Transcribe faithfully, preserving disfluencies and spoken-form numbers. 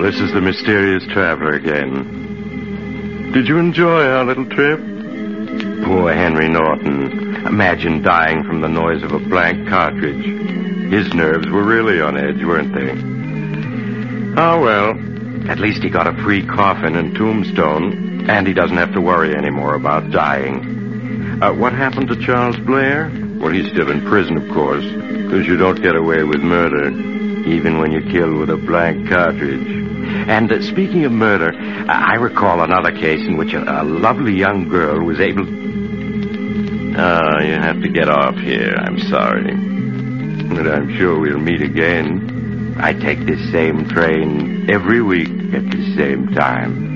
this is the mysterious traveler again. Did you enjoy our little trip? Poor Henry Norton. Imagine dying from the noise of a blank cartridge. His nerves were really on edge, weren't they? Oh, well, at least he got a free coffin and tombstone, and he doesn't have to worry anymore about dying. Uh, what happened to Charles Blair? Well, he's still in prison, of course, because you don't get away with murder, even when you kill with a blank cartridge. And uh, speaking of murder, I recall another case in which a, a lovely young girl was able... Oh, you have to get off here. I'm sorry. But I'm sure we'll meet again. I take this same train every week at the same time.